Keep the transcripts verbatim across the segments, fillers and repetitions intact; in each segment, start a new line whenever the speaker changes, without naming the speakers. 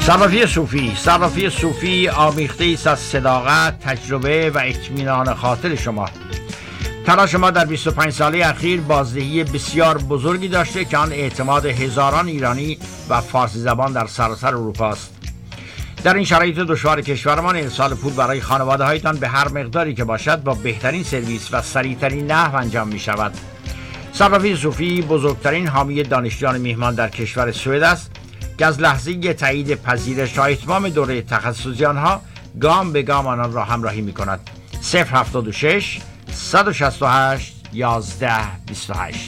صرافی صوفی صرافی صوفی آمیخته است از صداقت، تجربه و اطمینان خاطر شما. تلاش ما در بیست و پنج ساله اخیر بازدهی بسیار بزرگی داشته که آن اعتماد هزاران ایرانی و فارسی زبان در سراسر اروپا است. در این شرایط دشوار کشورمان ارسال پول برای خانواده هایتان به هر مقداری که باشد با بهترین سرویس و سریعترین نحو انجام می شود. صرافی صوفی بزرگترین حامی دانشجویان میهمان در کشور سوئد است که از لحظه تایید پذیرش تا اتمام دوره تخصصی آنها گام به گام آنان را همراهی می کند. صفر هفتاد و شش صد و شصت و هشت یازده بیست و هشت.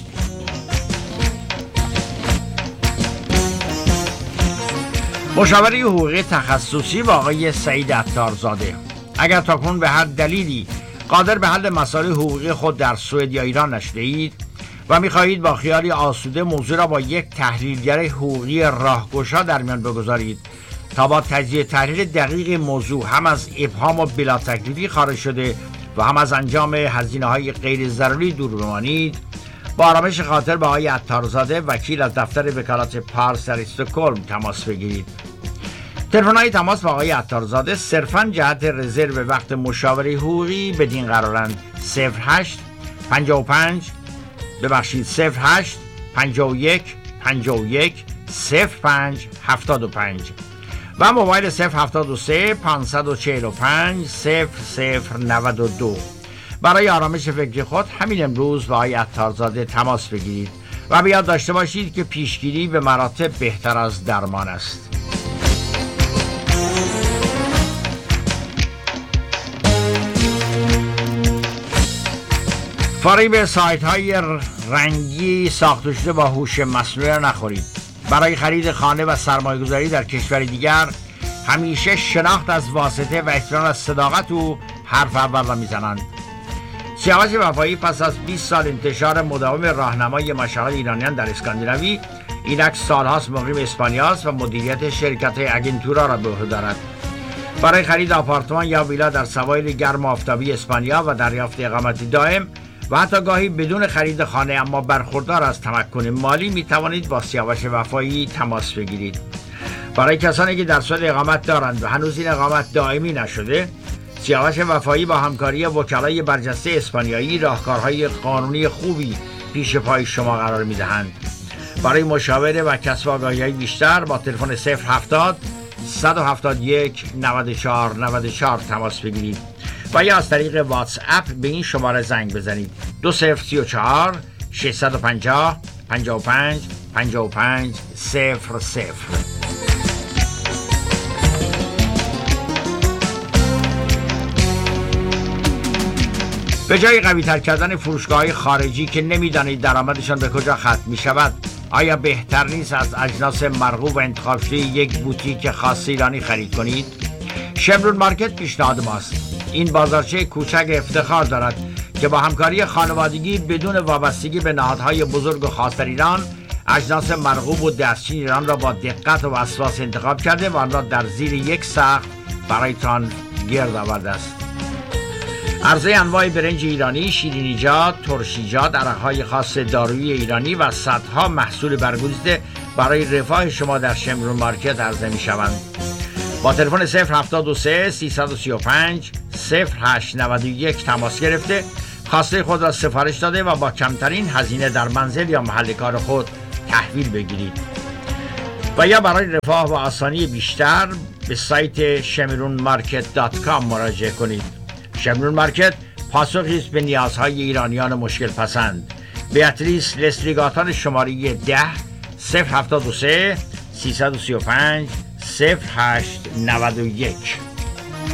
مشاوره حقوقی تخصصی با آقای سعید عطارزاده. اگر تاکنون به هر دلیلی قادر به حل مسائل حقوقی خود در سوئد یا ایران نشده اید و می‌خواهید با خیالی آسوده موضوع را با یک تحلیلگر حقوقی راهگشا در میان بگذارید تا با تجزیه تحلیل دقیق موضوع هم از ابهام و بلا تکلیفی خارج شده و هم از انجام هزینه‌های غیر ضروری دور بمانید، با آرامش خاطر با آقای عطارزاده وکیل از دفتر وکالت پارس در استکهلم تماس بگیرید. تلفن‌های تماس با آقای عطارزاده صرفاً جهت رزرو وقت مشاوره حقوقی بدین قرارند: صفر هشت پنجاه و پنج ببخشید صفر هشت پنجاه و یک پنجاه و یک صفر پنج هفتاد و پنج و موبایل صفر هفتاد و سه پانصد و چهل و پنج صفر صفر نود و دو. برای آرامش فکری خود همین امروز با آقای عطارزاده تماس بگیرید و به یاد داشته باشید که پیشگیری به مراتب بهتر از درمان است. فریب سایت های رنگی ساخته شده با هوش مصنوعی را نخورید. برای خرید خانه و سرمایه گذاری در کشور دیگر همیشه شناخت از واسطه و اطمینان از صداقت او حرف اول را میزنند. سیاوش وفایی پس از بیست سال انتشار مداوم راهنمای مشاغل ایرانیان در اسکاندیناوی، اینک سالهاست مقیم اسپانیا است و مدیریت شرکت اگنتورا را به عهده دارد. برای خرید آپارتمان یا ویلا در سواحل گرم و آفتابی اسپانیا و دریافت اقامتی دائم و حتی گاهی بدون خرید خانه اما برخوردار از تمکن مالی می توانید با سیاوش وفایی تماس بگیرید. برای کسانی که در سوئد اقامت دارند و هنوز این اقامت دائمی نشده، سیاوش وفایی با همکاری وکلای برجسته اسپانیایی راهکارهای قانونی خوبی پیش پای شما قرار می دهند. برای مشاوره و کسب آگاهی بیشتر با تلفن صفر هفتاد صد و هفتاد و یک نود و چهار نود و چهار تماس بگیرید و یا از طریق واتس اپ به این شماره زنگ بزنید: دو صفر سی و چهار ششصد و پنجاه پنجاه و پنج پنجاه و پنج صفر صفر. به جای قوی تر کردن فروشگاه‌های خارجی که نمیدانید درآمدشان به کجا ختم می شود، آیا بهتر نیست از اجناس مرغوب و انتخاب شده یک بوتیک خاص ایرانی خرید کنید؟ شمرون مارکت پیشنهاد ماست. این بازارچه کوچک افتخار دارد که با همکاری خانوادگی بدون وابستگی به نهادهای بزرگ و خاص در ایران اجناس مرغوب و دستچین ایران را با دقت و وسواس انتخاب کرده و آن را در زیر یک سقف برایتان گرد آورده است. عرضه انواع برنج ایرانی، شیرینیجات، ترشیجات، عرقهای خاص دارویی ایرانی و صدها محصول برگزیده برای رفاه شما در شمرون مارکت عرضه می شوند. با تلفن صفر هفتاد و سه سیصد و سی و پنج صفر هشت نود و یک تماس گرفته خواسته خود را سفارش داده و با کمترین هزینه در منزل یا محل کار خود تحویل بگیرید. و یا برای رفاه و آسانی بیشتر به سایت شمرون مارکت دات کام مراجعه کنید. شمرون مارکت پاسخی است به نیازهای ایرانیان مشکل پسند. بیاتریس لستریگاتان شماره ده صفر هفتاد و سه سیصد و سی و پنج صفر هشت نود و یک.